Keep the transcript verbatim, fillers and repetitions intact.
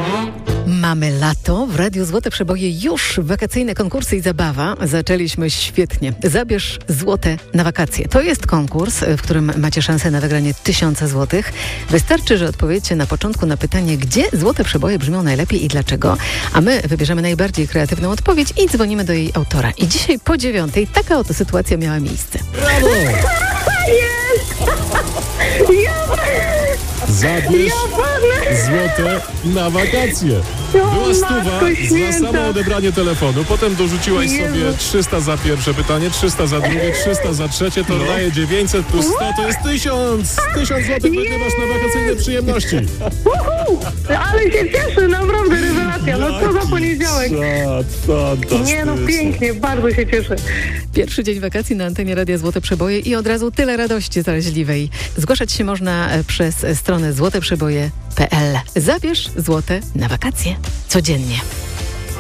Mamy lato, w Radiu Złote Przeboje już wakacyjne konkursy i zabawa. Zaczęliśmy świetnie. Zabierz złote na wakacje. To jest konkurs, w którym macie szansę na wygranie tysiąca złotych. Wystarczy, że odpowiecie na początku na pytanie, gdzie złote przeboje brzmią najlepiej i dlaczego. A my wybierzemy najbardziej kreatywną odpowiedź i dzwonimy do jej autora. I dzisiaj po dziewiątej taka oto sytuacja miała miejsce. Brawo! Jest! Zabierz Ja złote na wakacje. O, Była stuwa Matko za Święta. samo odebranie telefonu. Potem dorzuciłaś Jezu. sobie trzysta za pierwsze pytanie, trzysta za drugie, trzysta za trzecie. To daje dziewięćset plus sto, to jest tysiąc. tysiąc złotych wygrywasz na wakacyjne przyjemności. Uhu! Ale się cieszę, naprawdę rewelacja. No co za poniedziałek. Fantastycznie. Nie no, pięknie, bardzo się cieszę. Pierwszy dzień wakacji na antenie Radia Złote Przeboje i od razu tyle radości zaraźliwej. Zgłaszać się można przez stronę złoteprzeboje kropka p l. Zabierz złote na wakacje codziennie.